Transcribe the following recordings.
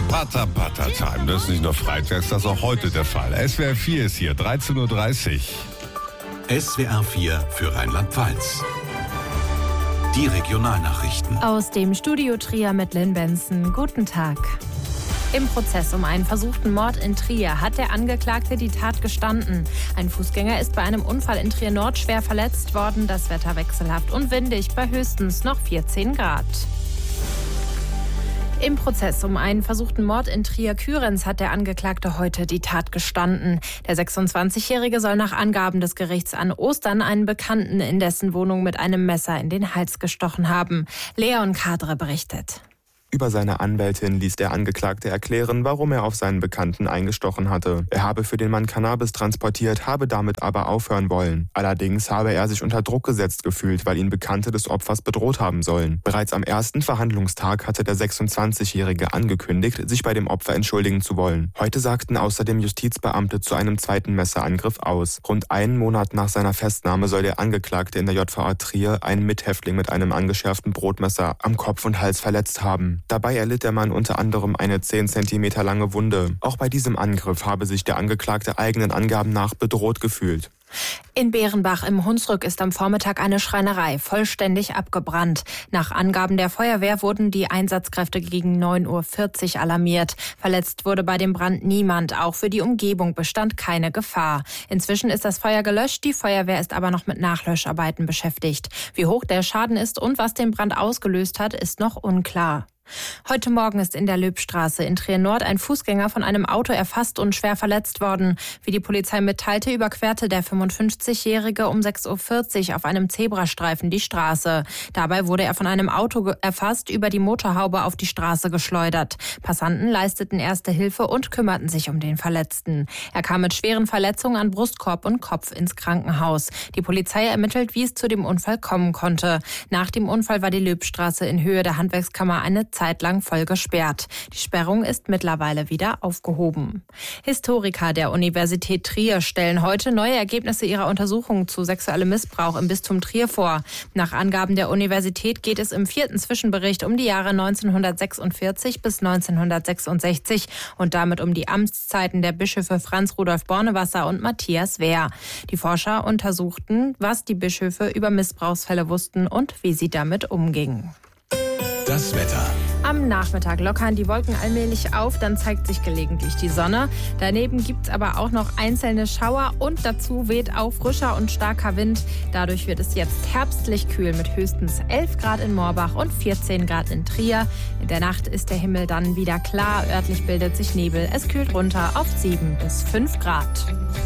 Pata-Pata-Time. Das ist nicht nur freitags, das ist auch heute der Fall. SWR 4 ist hier, 13.30 Uhr. SWR 4 für Rheinland-Pfalz. Die Regionalnachrichten. Aus dem Studio Trier mit Lynn Benson. Guten Tag. Im Prozess um einen versuchten Mord in Trier hat der Angeklagte die Tat gestanden. Ein Fußgänger ist bei einem Unfall in Trier-Nord schwer verletzt worden. Das Wetter wechselhaft und windig bei höchstens noch 14 Grad. Im Prozess um einen versuchten Mord in Trier-Kührens hat der Angeklagte heute die Tat gestanden. Der 26-Jährige soll nach Angaben des Gerichts an Ostern einen Bekannten in dessen Wohnung mit einem Messer in den Hals gestochen haben. Leon Kadre berichtet. Über seine Anwältin ließ der Angeklagte erklären, warum er auf seinen Bekannten eingestochen hatte. Er habe für den Mann Cannabis transportiert, habe damit aber aufhören wollen. Allerdings habe er sich unter Druck gesetzt gefühlt, weil ihn Bekannte des Opfers bedroht haben sollen. Bereits am ersten Verhandlungstag hatte der 26-Jährige angekündigt, sich bei dem Opfer entschuldigen zu wollen. Heute sagten außerdem Justizbeamte zu einem zweiten Messerangriff aus. Rund einen Monat nach seiner Festnahme soll der Angeklagte in der JVA Trier einen Mithäftling mit einem angeschärften Brotmesser am Kopf und Hals verletzt haben. Dabei erlitt der Mann unter anderem eine 10 cm lange Wunde. Auch bei diesem Angriff habe sich der Angeklagte eigenen Angaben nach bedroht gefühlt. In Bärenbach im Hunsrück ist am Vormittag eine Schreinerei vollständig abgebrannt. Nach Angaben der Feuerwehr wurden die Einsatzkräfte gegen 9.40 Uhr alarmiert. Verletzt wurde bei dem Brand niemand. Auch für die Umgebung bestand keine Gefahr. Inzwischen ist das Feuer gelöscht. Die Feuerwehr ist aber noch mit Nachlöscharbeiten beschäftigt. Wie hoch der Schaden ist und was den Brand ausgelöst hat, ist noch unklar. Heute Morgen ist in der Löbstraße in Trier-Nord ein Fußgänger von einem Auto erfasst und schwer verletzt worden. Wie die Polizei mitteilte, überquerte der 55-Jährige um 6.40 Uhr auf einem Zebrastreifen die Straße. Dabei wurde er von einem Auto erfasst, über die Motorhaube auf die Straße geschleudert. Passanten leisteten erste Hilfe und kümmerten sich um den Verletzten. Er kam mit schweren Verletzungen an Brustkorb und Kopf ins Krankenhaus. Die Polizei ermittelt, wie es zu dem Unfall kommen konnte. Nach dem Unfall war die Löbstraße in Höhe der Handwerkskammer eine Zeit lang voll gesperrt. Die Sperrung ist mittlerweile wieder aufgehoben. Historiker der Universität Trier stellen heute neue Ergebnisse ihrer Untersuchung zu sexuellem Missbrauch im Bistum Trier vor. Nach Angaben der Universität geht es im 4. Zwischenbericht um die Jahre 1946 bis 1966 und damit um die Amtszeiten der Bischöfe Franz Rudolf Bornewasser und Matthias Wehr. Die Forscher untersuchten, was die Bischöfe über Missbrauchsfälle wussten und wie sie damit umgingen. Das Wetter. Am Nachmittag lockern die Wolken allmählich auf, dann zeigt sich gelegentlich die Sonne. Daneben gibt es aber auch noch einzelne Schauer und dazu weht auch frischer und starker Wind. Dadurch wird es jetzt herbstlich kühl mit höchstens 11 Grad in Morbach und 14 Grad in Trier. In der Nacht ist der Himmel dann wieder klar, örtlich bildet sich Nebel. Es kühlt runter auf 7 bis 5 Grad.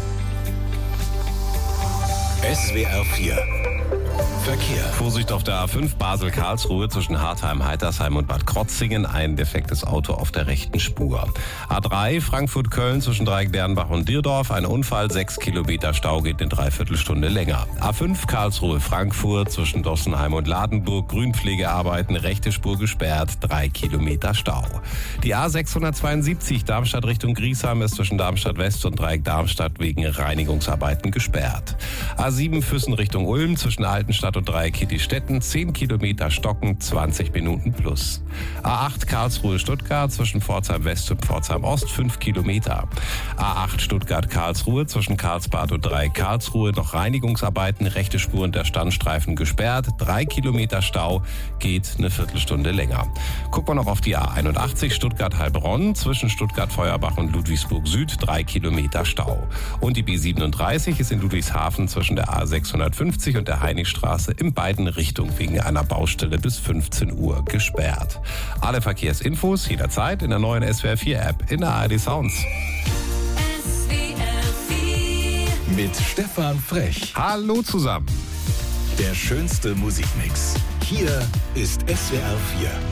SWR 4 Verkehr. Vorsicht auf der A5 Basel-Karlsruhe zwischen Hartheim, Heitersheim und Bad Krotzingen. Ein defektes Auto auf der rechten Spur. A3 Frankfurt-Köln zwischen Dreieck-Dernbach und Dierdorf. Ein Unfall, 6 Kilometer Stau, geht eine Dreiviertelstunde länger. A5 Karlsruhe-Frankfurt zwischen Dossenheim und Ladenburg. Grünpflegearbeiten, rechte Spur gesperrt, 3 Kilometer Stau. Die A672 Darmstadt Richtung Griesheim ist zwischen Darmstadt-West und Dreieck-Darmstadt wegen Reinigungsarbeiten gesperrt. A7 Füssen Richtung Ulm zwischen Altenstadt und Dreieck Kittistetten, 10 Kilometer Stocken, 20 Minuten plus. A8 Karlsruhe-Stuttgart zwischen Pforzheim West und Pforzheim Ost, 5 Kilometer. A8 Stuttgart-Karlsruhe zwischen Karlsbad und Dreieck Karlsruhe, noch Reinigungsarbeiten, rechte Spur und der Standstreifen gesperrt, 3 Kilometer Stau, geht eine Viertelstunde länger. Gucken wir noch auf die A81 Stuttgart-Heilbronn zwischen Stuttgart-Feuerbach und Ludwigsburg Süd, 3 Kilometer Stau. Und die B37 ist in Ludwigshafen zwischen der A650 und der Heiligstraße in beiden Richtungen wegen einer Baustelle bis 15 Uhr gesperrt. Alle Verkehrsinfos jederzeit in der neuen SWR 4 App in der ARD Sounds. Mit Stefan Frech. Hallo zusammen. Der schönste Musikmix. Hier ist SWR 4.